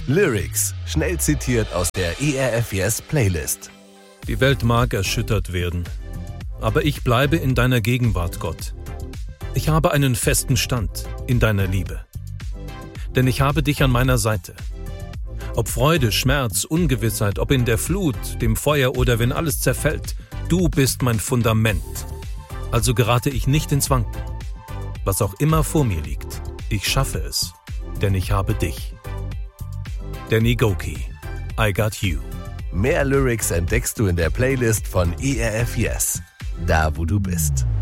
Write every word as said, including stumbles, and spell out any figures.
Lyrics, schnell zitiert aus der E R F Yes Playlist. Die Welt mag erschüttert werden, aber ich bleibe in deiner Gegenwart, Gott. Ich habe einen festen Stand in deiner Liebe, denn ich habe dich an meiner Seite. Ob Freude, Schmerz, Ungewissheit, ob in der Flut, dem Feuer oder wenn alles zerfällt, du bist mein Fundament. Also gerate ich nicht ins Wanken. Was auch immer vor mir liegt, ich schaffe es, denn ich habe dich. Danny Gokey, I Got You. Mehr Lyrics entdeckst du in der Playlist von E R F Yes, da wo du bist.